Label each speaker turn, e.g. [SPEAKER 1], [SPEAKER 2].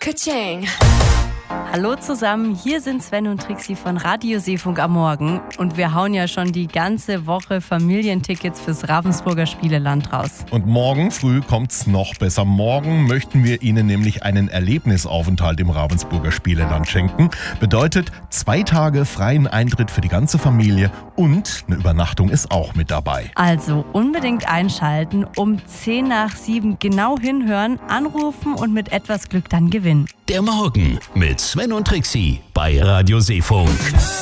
[SPEAKER 1] Ka-ching.
[SPEAKER 2] Hallo zusammen, hier sind Sven und Trixi von Radio Seefunk am Morgen und wir hauen ja schon die ganze Woche Familientickets fürs Ravensburger Spieleland raus.
[SPEAKER 3] Und morgen früh kommt's noch besser. Morgen möchten wir Ihnen nämlich einen Erlebnisaufenthalt im Ravensburger Spieleland schenken. Bedeutet 2 Tage freien Eintritt für die ganze Familie und eine Übernachtung ist auch mit dabei.
[SPEAKER 2] Also unbedingt einschalten, um 6:50 genau hinhören, anrufen und mit etwas Glück dann gewinnen.
[SPEAKER 4] Der Morgen mit Sven und Trixi bei Radio Seefunk.